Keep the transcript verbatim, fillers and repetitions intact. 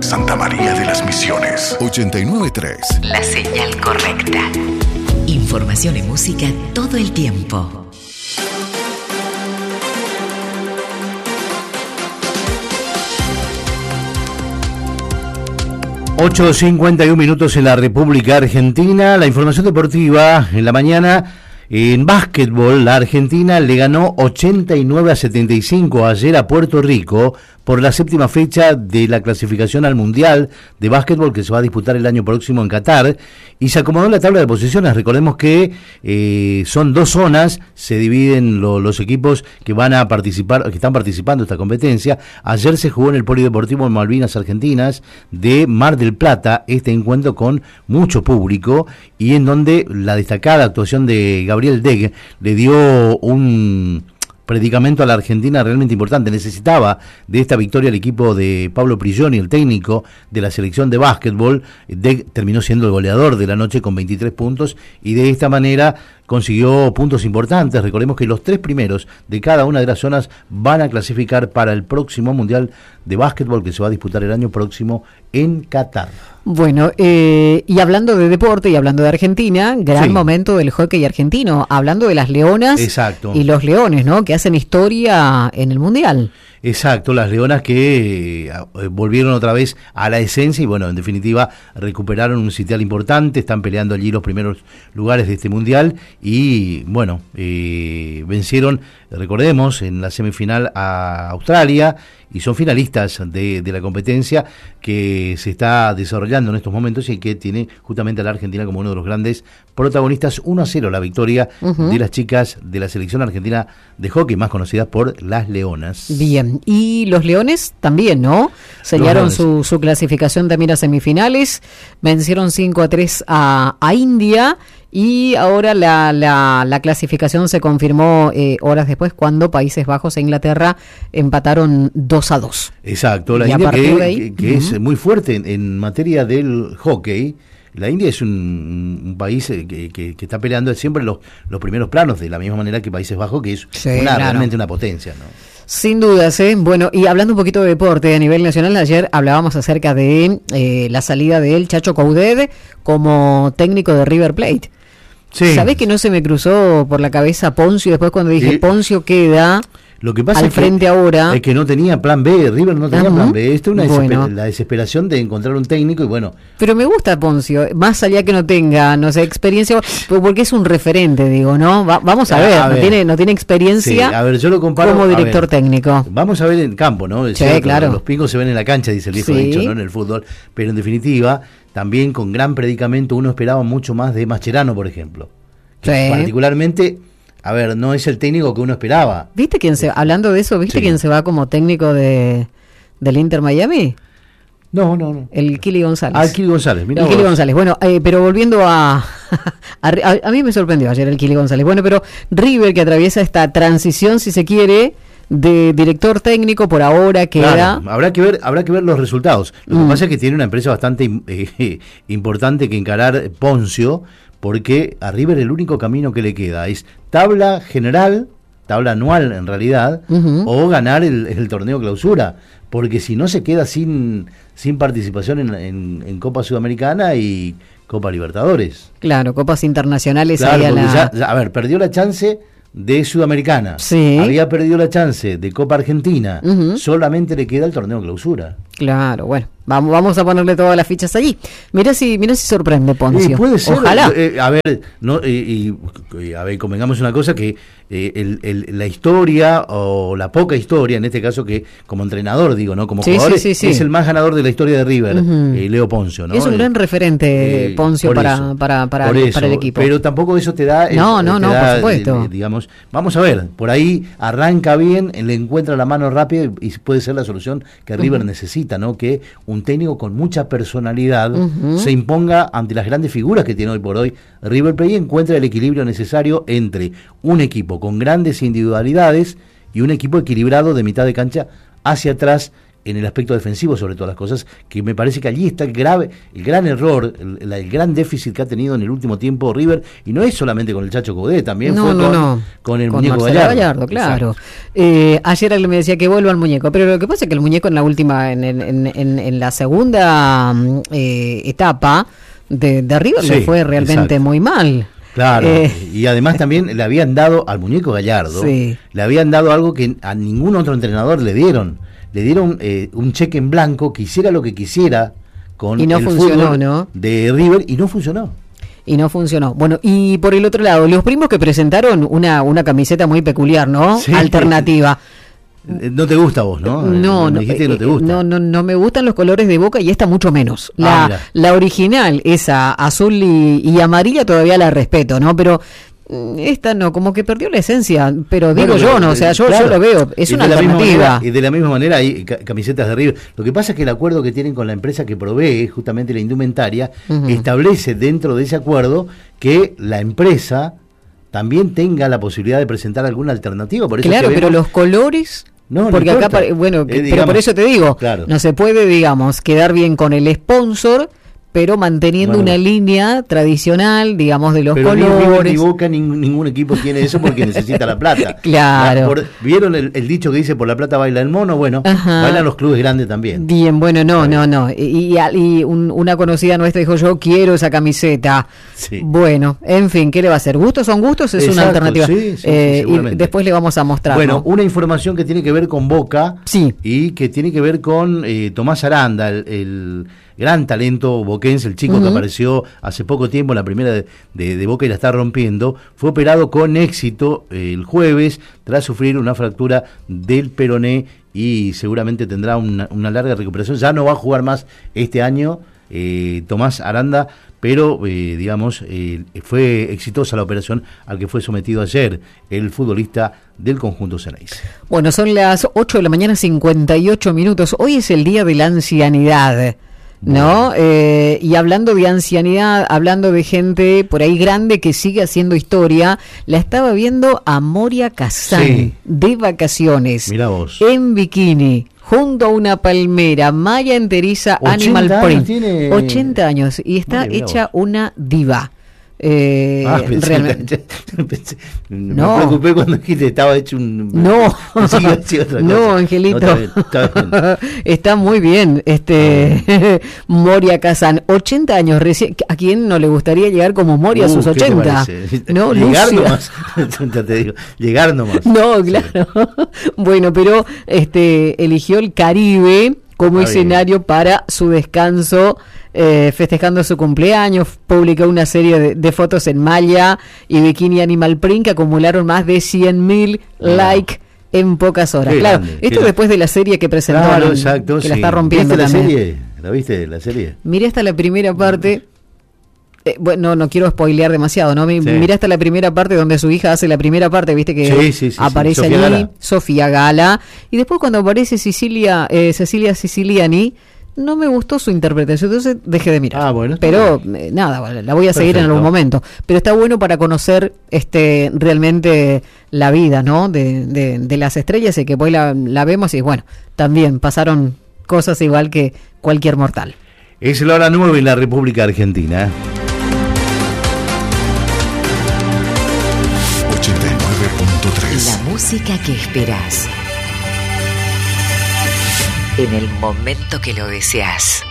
Santa María de las Misiones. ochenta y nueve punto tres. La señal correcta. Información y música todo el tiempo. ocho cincuenta y uno minutos en la República Argentina. La información deportiva en la mañana. En básquetbol, la Argentina le ganó ochenta y nueve a setenta y cinco ayer a Puerto Rico por la séptima fecha de la clasificación al Mundial de Básquetbol que se va a disputar el año próximo en Qatar, y se acomodó en la tabla de posiciones. Recordemos que eh, son dos zonas, se dividen lo, los equipos que van a participar, que están participando en esta competencia. Ayer se jugó en el Polideportivo Malvinas Argentinas de Mar del Plata este encuentro con mucho público, y en donde la destacada actuación de Gabriel Deg le dio un predicamento a la Argentina realmente importante. Necesitaba de esta victoria el equipo de Pablo Prigioni, el técnico de la selección de básquetbol. Deg terminó siendo el goleador de la noche con veintitrés puntos, y de esta manera consiguió puntos importantes. Recordemos que los tres primeros de cada una de las zonas van a clasificar para el próximo Mundial de Básquetbol que se va a disputar el año próximo en Qatar. Bueno, eh, y hablando de deporte y hablando de Argentina, gran Sí. momento del hockey argentino, hablando de las leonas. Exacto. Y los leones, ¿no? Que hacen historia en el Mundial. Exacto, las leonas que eh, volvieron otra vez a la esencia y, bueno, en definitiva recuperaron un sitial importante, están peleando allí los primeros lugares de este Mundial y, bueno, eh, vencieron, recordemos, en la semifinal a Australia, y son finalistas de, de la competencia que se está desarrollando en estos momentos y que tiene justamente a la Argentina como uno de los grandes protagonistas. Uno a cero la victoria uh-huh. de las chicas de la selección argentina de hockey, más conocidas por las Leonas. Bien, y los Leones también, ¿no? Sellaron su, su clasificación también a semifinales, vencieron cinco a tres a, a India. Y ahora la, la, la clasificación se confirmó eh, horas después, cuando Países Bajos e Inglaterra empataron dos a dos. Exacto, la y India que, ahí, que, que uh-huh. es muy fuerte en, en materia del hockey. La India es un, un país que, que, que está peleando siempre los, los primeros planos, de la misma manera que Países Bajos, que es sí, una, claro. realmente una potencia, ¿no? Sin dudas, ¿eh? Bueno, y hablando un poquito de deporte a nivel nacional, ayer hablábamos acerca de eh, la salida del Chacho Coudet como técnico de River Plate. Sí. ¿Sabés que no se me cruzó por la cabeza Poncio? Después cuando dije, sí. Poncio queda Lo que pasa al es frente que, ahora. Es que no tenía plan B, River no tenía uh-huh. plan B. Esto es una bueno. desesper- la desesperación de encontrar un técnico y bueno. Pero me gusta Poncio, más allá que no tenga, no sé, experiencia, porque es un referente, digo, ¿no? Va, vamos a, a ver, a no, ver. Tiene, no tiene experiencia sí, a ver, yo lo comparo, como director ver, técnico. Vamos a ver en campo, ¿no? Es sí, cierto, claro. Los picos se ven en la cancha, dice el viejo sí. dicho, ¿no? En el fútbol. Pero en definitiva, también con gran predicamento uno esperaba mucho más de Mascherano, por ejemplo. Sí. Particularmente, a ver, no es el técnico que uno esperaba. ¿Viste quién se, hablando de eso, viste sí. quién se va como técnico de del Inter Miami? No, no, no. El Kili González. Ah, el Kili González, mira. El Kili González. Bueno, eh, pero volviendo a a, a a mí me sorprendió ayer el Kili González. Bueno, pero River, que atraviesa esta transición, si se quiere, de director técnico, por ahora queda. Claro, habrá que ver, habrá que ver los resultados. Lo mm. que pasa es que tiene una empresa bastante eh, importante que encarar, Poncio, porque a River el único camino que le queda es tabla general, tabla anual en realidad, uh-huh. o ganar el, el torneo clausura, porque si no se queda sin sin participación en, en, en Copa Sudamericana y Copa Libertadores. Claro, copas internacionales. Claro, ahí a, la... ya, ya, a ver, perdió la chance de Sudamericana, sí. había perdido la chance de Copa Argentina, uh-huh. solamente le queda el torneo clausura. Claro, bueno, vamos vamos a ponerle todas las fichas allí. Mira si mira si sorprende Poncio. Eh, puede ser. Ojalá. Eh, a ver, no, eh, y, y, a ver, convengamos una cosa, que eh, el, el, la historia o la poca historia, en este caso, que como entrenador, digo, no como sí, jugador, sí, sí, sí. es el más ganador de la historia de River, uh-huh. eh, Leo Poncio, ¿no? Es un gran referente, eh, Poncio, para, eso, para, para, para, eso, para el equipo. Pero tampoco eso te da... No, el, no, te no, da, por supuesto. Eh, digamos, vamos a ver, por ahí arranca bien, le encuentra la mano rápida y, y puede ser la solución que River uh-huh. necesita, ¿no? Que un técnico con mucha personalidad uh-huh. se imponga ante las grandes figuras que tiene hoy por hoy River Plate y encuentra el equilibrio necesario entre un equipo con grandes individualidades y un equipo equilibrado de mitad de cancha hacia atrás en el aspecto defensivo sobre todas las cosas, que me parece que allí está el grave, el gran error, el, el gran déficit que ha tenido en el último tiempo River, y no es solamente con el Chacho Coudet, también no, fue no, con, no. con el con muñeco Marcelo Gallardo. Gallardo, claro. Eh, ayer alguien me decía que vuelva al muñeco, pero lo que pasa es que el muñeco en la última, en, en, en, en la segunda eh, etapa de, de River sí, le fue realmente exacto. muy mal. Claro, eh, y además también le habían dado al muñeco Gallardo, sí. le habían dado algo que a ningún otro entrenador le dieron. Le dieron eh, un cheque en blanco que hiciera lo que quisiera con y no el funcionó, fútbol ¿no? de River y no funcionó. Y no funcionó. Bueno, y por el otro lado, los primos que presentaron una, una camiseta muy peculiar, ¿no? Sí. Alternativa. No te gusta a vos, ¿no? No, me no, dijiste que no te gusta. No, no, no me gustan los colores de Boca y esta mucho menos. La, ah, la original, esa azul y, y amarilla todavía la respeto, ¿no? Pero esta no, como que perdió la esencia, pero digo bueno, yo, no, o sea, yo, claro, yo lo veo, es una alternativa. Y de la misma manera hay camisetas de River. Lo que pasa es que el acuerdo que tienen con la empresa que provee justamente la indumentaria uh-huh. establece dentro de ese acuerdo que la empresa también tenga la posibilidad de presentar alguna alternativa. Por eso claro, es que pero vemos... los colores... No, no porque importa. acá, bueno, eh, digamos, pero por eso te digo, claro. no se puede, digamos, quedar bien con el sponsor, pero manteniendo bueno. una línea tradicional, digamos, de los pero colores. Ni Boca, ningún, ningún equipo tiene eso porque necesita la plata. Claro. Por, ¿Vieron el, el dicho que dice por la plata baila el mono? Bueno, ajá. bailan los clubes grandes también. Bien, bueno, no, no, no. Y, y, y un, una conocida nuestra dijo, yo quiero esa camiseta. Sí. Bueno, en fin, ¿qué le va a hacer? ¿Gustos son gustos? Es Exacto, una alternativa. Sí, sí, eh, sí, y después le vamos a mostrar. Bueno, ¿no? una información que tiene que ver con Boca sí. y que tiene que ver con eh, Tomás Aranda, el... el gran talento boquense, el chico uh-huh. que apareció hace poco tiempo en la primera de, de, de Boca y la está rompiendo, fue operado con éxito eh, el jueves tras sufrir una fractura del peroné y seguramente tendrá una, una larga recuperación. Ya no va a jugar más este año eh, Tomás Aranda, pero eh, digamos eh, fue exitosa la operación al que fue sometido ayer el futbolista del conjunto Ceneice. Bueno, son las ocho de la mañana, cincuenta y ocho minutos. Hoy es el día de la ancianidad. ¿No? Eh, y hablando de ancianidad, hablando de gente por ahí grande que sigue haciendo historia, la estaba viendo a Moria Kazan sí. de vacaciones. Mirá vos. En bikini, junto a una palmera, malla enteriza, animal print. Tiene... ochenta años y está Moria, hecha vos. Una diva. Eh, ah, pensé, realmente pensé, no. Me preocupé cuando dijiste estaba hecho un no no Angelito no, está, bien, está, bien. Está muy bien este ah. Moria Kazan, ochenta años recién. ¿A quién no le gustaría llegar como Moria uh, a sus ochenta? No, llegar nomás te digo, llegar nomás no, claro sí. Bueno, pero este eligió el Caribe como está escenario bien. Para su descanso. Eh, festejando su cumpleaños, publicó una serie de, de fotos en malla y bikini animal print que acumularon más de cien mil no. likes en pocas horas. Qué claro, grande, esto después de la serie que presentó, claro, exacto, que sí. la está rompiendo ¿Viste también. la serie? ¿La viste la serie? Miré hasta la primera parte. Eh, bueno, no, no quiero spoilear demasiado, ¿no? Sí. Mirá hasta la primera parte donde su hija hace la primera parte, viste que sí, sí, sí, aparece sí. allí Gala. Sofía Gala, y después cuando aparece Sicilia, eh, Cecilia Siciliani, no me gustó su interpretación, entonces dejé de mirar. Ah, bueno, pero eh, nada, la voy a seguir Perfecto. En algún momento. Pero está bueno para conocer este realmente la vida, ¿no? De, de, de las estrellas y que hoy la, la vemos y bueno, también pasaron cosas igual que cualquier mortal. Es la hora nueve en la República Argentina. ochenta y nueve punto tres. La música que esperas. En el momento que lo deseas.